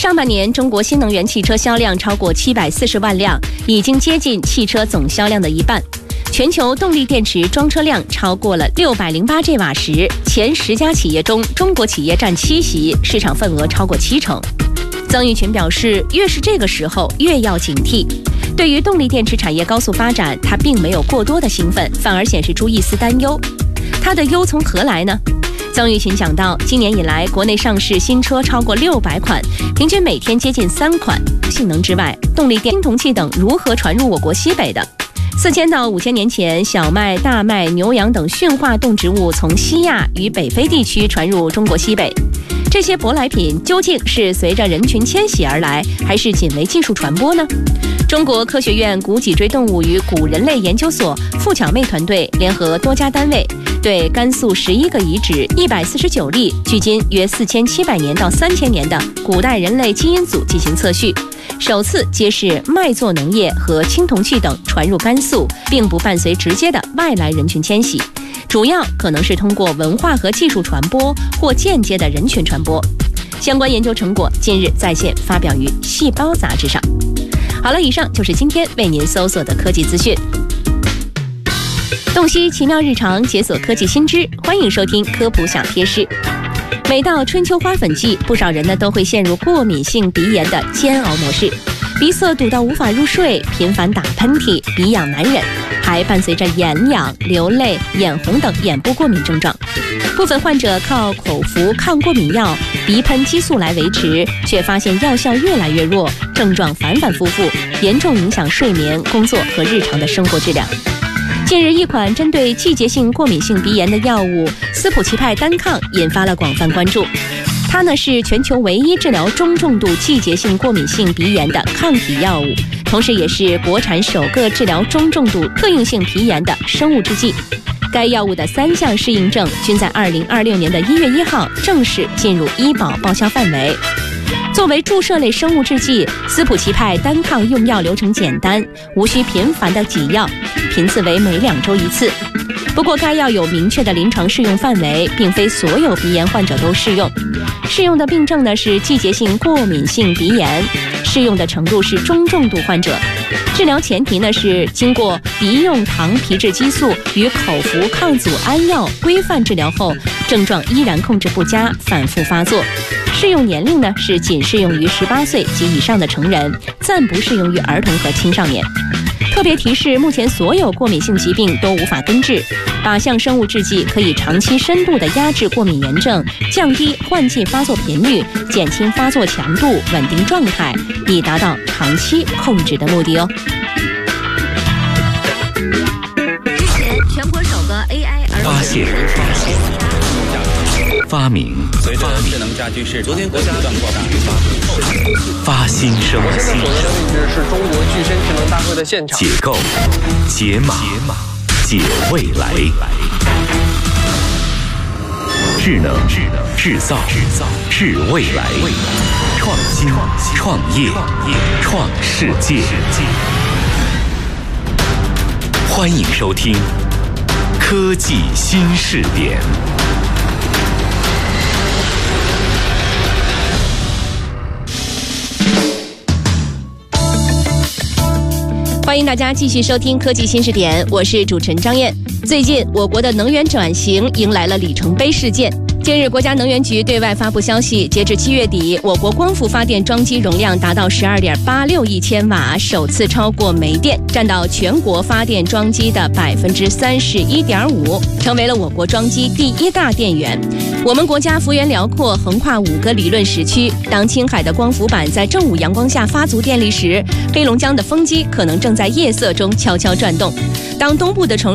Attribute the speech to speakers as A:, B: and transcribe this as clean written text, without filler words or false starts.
A: 上半年，中国新能源汽车销量超过740万辆，已经接近汽车总销量的一半。全球动力电池装车量超过了608 G 瓦时，前10家企业中，中国企业占7席，市场份额超过70%。曾毓群表示，越是这个时候，越要警惕。对于动力电池产业高速发展，他并没有过多的兴奋，反而显示出一丝担忧。他的忧从何来呢？曾毓群讲到，今年以来，国内上市新车超过600款，平均每天接近3款。性能之外，动力电、青铜器等如何传入我国西北的？4000到5000年前，小麦、大麦、牛羊等驯化动植物从西亚与北非地区传入中国西北。这些舶来品究竟是随着人群迁徙而来，还是仅为技术传播呢？中国科学院古脊椎动物与古人类研究所傅巧妹团队联合多家单位，对甘肃11个遗址149例，距今约4700年到3000年的古代人类基因组进行测序，首次揭示麦作农业和青铜器等传入甘肃，并不伴随直接的外来人群迁徙，主要可能是通过文化和技术传播或间接的人群传播。相关研究成果近日在线发表于《细胞》杂志上。好了，以上就是今天为您搜索的科技资讯。洞悉奇妙日常，解锁科技新知，欢迎收听科普小贴士。每到春秋花粉季，不少人呢都会陷入过敏性鼻炎的煎熬模式，鼻塞堵到无法入睡，频繁打喷嚏，鼻痒难忍，还伴随着眼痒、流泪、眼红等眼部过敏症状。部分患者靠口服抗过敏药、鼻喷激素来维持，却发现药效越来越弱，症状反反复复，严重影响睡眠、工作和日常的生活质量。近日，一款针对季节性过敏性鼻炎的药物斯普齐派单抗引发了广泛关注。它呢是全球唯一治疗中重度季节性过敏性鼻炎的抗体药物，同时也是国产首个治疗中重度特应性皮炎的生物制剂。该药物的3项适应症均在2026年的1月1号正式进入医保报销范围。作为注射类生物制剂，斯普齐派单抗用药流程简单，无需频繁的给药，频次为每2周1次。不过，该药有明确的临床适用范围，并非所有鼻炎患者都适用。适用的病症呢是季节性过敏性鼻炎，适用的程度是中重度患者。治疗前提呢是经过鼻用糖皮质激素与口服抗组胺药规范治疗后，症状依然控制不佳，反复发作。适用年龄呢是仅适用于18岁及以上的成人，暂不适用于儿童和青少年。特别提示，目前所有过敏性疾病都无法根治，靶向生物制剂可以长期深度的压制过敏炎症，降低换季发作频率，减轻发作强度，稳定状态，以达到长期控制的目的哦。
B: 之前全国首个 AI 儿童
C: 发现、发明、
D: 随着智能家居市场的不断扩大，
C: 发新生、
E: 现在所在的位置是中国具身智能大会的现场。
C: 解构、解码、解未来。智能、制造、智未来。创新、创业、创世界。欢迎收听科技新视点。
A: 欢迎大家继续收听科技新视点，我是主持人张燕。最近，我国的能源转型迎来了里程碑事件。近日，国家能源局对外发布消息，截至7月底，我国光伏发电装机容量达到12.86亿千瓦，首次超过煤电，占到全国发电装机的31.5%，成为了我国装机第1大电源。我们国家幅员辽阔，横跨5个理论时区。当青海的光伏板在正午阳光下发足电力时，黑龙江的风机可能正在夜色中悄悄转动。当东部的城